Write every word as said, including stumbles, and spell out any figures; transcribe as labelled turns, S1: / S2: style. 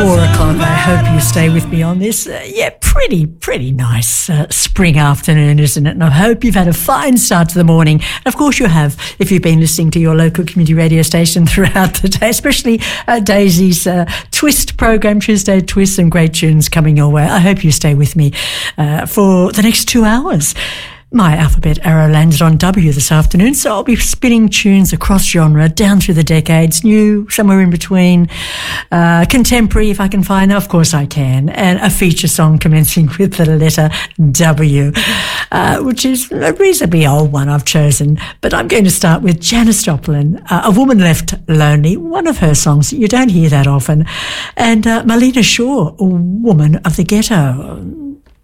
S1: four o'clock. I hope you stay with me on this, uh, yeah, pretty, pretty nice uh, spring afternoon, isn't it? And I hope you've had a fine start to the morning. And of course you have, if you've been listening to your local community radio station throughout the day, especially uh, Daisy's uh, Twist program, Tuesday Twist, some great tunes coming your way. I hope you stay with me uh, for the next two hours. My alphabet arrow landed on W this afternoon, so I'll be spinning tunes across genre, down through the decades, new, somewhere in between, uh, contemporary if I can find them, of course I can, and a feature song commencing with the letter W, uh, which is a reasonably old one I've chosen, but I'm going to start with Janis Joplin, uh, A Woman Left Lonely, one of her songs that you don't hear that often, and uh, Marlena Shaw, A Woman of the Ghetto.